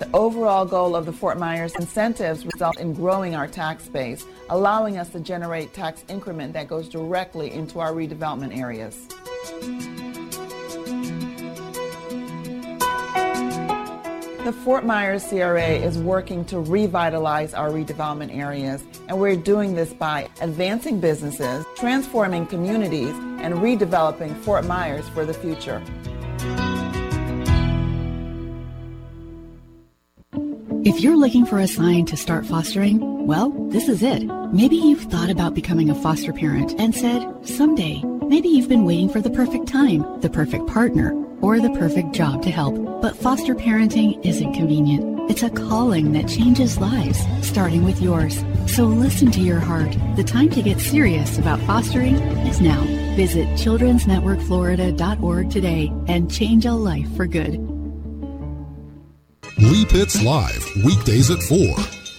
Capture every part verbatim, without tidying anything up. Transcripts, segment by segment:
The overall goal of the Fort Myers incentives result in growing our tax base, allowing us to generate tax increment that goes directly into our redevelopment areas. The Fort Myers C R A is working to revitalize our redevelopment areas, and we're doing this by advancing businesses, transforming communities, and redeveloping Fort Myers for the future. If you're looking for a sign to start fostering, well, this is it. Maybe you've thought about becoming a foster parent and said, someday. Maybe you've been waiting for the perfect time, the perfect partner, or the perfect job to help. But foster parenting isn't convenient. It's a calling that changes lives, starting with yours. So listen to your heart. The time to get serious about fostering is now. Visit children's network florida dot org today and change a life for good. Lee Pitts Live, weekdays at four.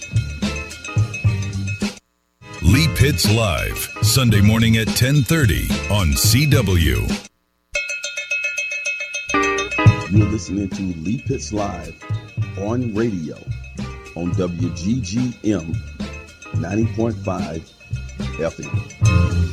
Lee Pitts Live, Sunday morning at ten thirty on C W. You're listening to Lee Pitts Live on radio on W G G M ninety point five F M.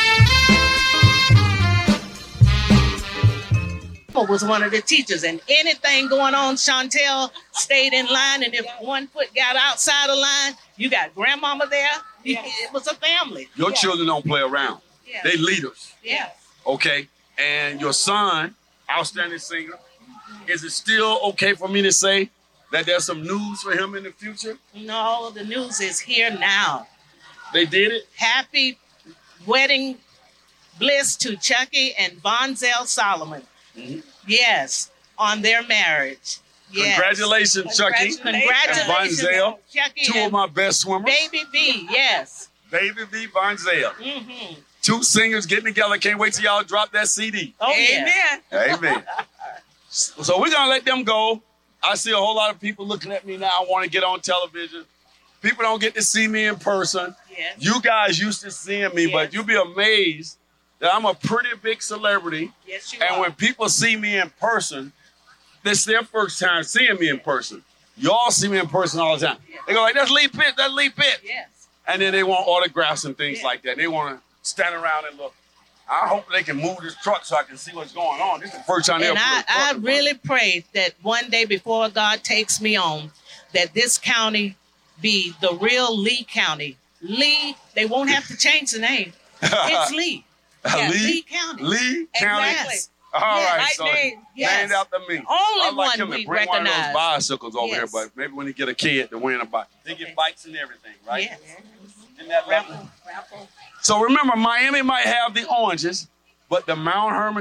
Was one of the teachers, and anything going on, Chantel stayed in line, and if one foot got outside the line, you got grandmama there. Yes. It was a family. Your yes. children don't play around. Yes. They leaders. Yes. Okay? And your son, outstanding singer, is it still okay for me to say that there's some news for him in the future? No, the news is here now. They did it? Happy wedding bliss to Chucky and Bonzel Solomon. Mm-hmm. Yes, on their marriage. Yes. Congratulations, Chucky. Congratulations, and Bonzel, Chucky. Two of my best swimmers. Baby V, yes. Baby V, Bonzel. Mm-hmm. Two singers getting together. Can't wait till y'all drop that C D. Oh, yeah. Amen. Amen. So we're going to let them go. I see a whole lot of people looking at me now. I want to get on television. People don't get to see me in person. Yes. You guys used to seeing me, yes. but you'll be amazed that I'm a pretty big celebrity. Yes, you and are. when people see me in person, this is their first time seeing me in person. Y'all see me in person all the time. Yes. They go like, that's Lee Pitt, that's Lee Pitt. Yes. And then they want autographs and things yes. like that. They want to stand around and look. I hope they can move this truck so I can see what's going on. This is the first time they'll And I, I really pray that one day before God takes me on, that this county be the real Lee County. Lee, they won't have to change the name. It's Lee. Yeah, Lee, Lee County. Lee County. Exactly. All yes, right, right so name. Yes. named after me. Only I like one him we to bring recognize. one of those bicycles over yes. here, but maybe when you get a kid to win a bike. They okay. get bikes and everything, right? Yes. Isn't that raffle? So remember, Miami might have the oranges, but the Mount Hermon